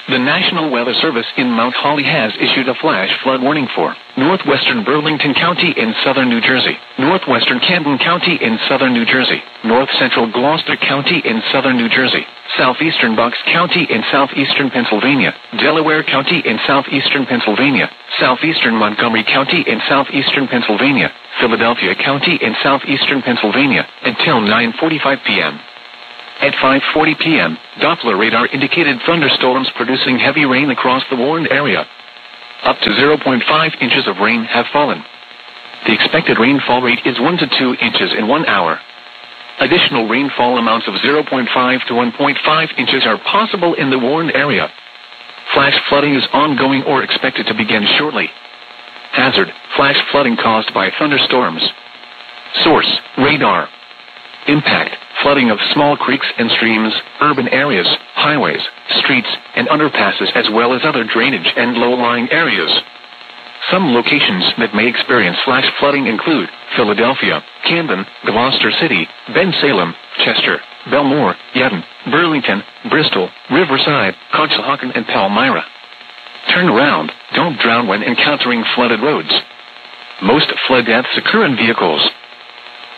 The National Weather Service in Mount Holly has issued a flash flood warning for northwestern Burlington County in southern New Jersey, northwestern Camden County in southern New Jersey, north-central Gloucester County in southern New Jersey, southeastern Bucks County in southeastern Pennsylvania, Delaware County in southeastern Pennsylvania, southeastern Montgomery County in southeastern Pennsylvania, Philadelphia County in southeastern Pennsylvania, until 9:45 p.m. At 5:40 p.m., Doppler radar indicated thunderstorms producing heavy rain across the warned area. Up to 0.5 inches of rain have fallen. The expected rainfall rate is 1 to 2 inches in 1 hour. Additional rainfall amounts of 0.5 to 1.5 inches are possible in the warned area. Flash flooding is ongoing or expected to begin shortly. Hazard: flash flooding caused by thunderstorms. Source: radar. Impact: flooding of small creeks and streams, urban areas, highways, streets, and underpasses, as well as other drainage and low-lying areas. Some locations that may experience flash flooding include Philadelphia, Camden, Gloucester City, Bensalem, Chester, Belmore, Yadden, Burlington, Bristol, Riverside, Conshohocken, and Palmyra. Turn around. Don't drown when encountering flooded roads. Most flood deaths occur in vehicles.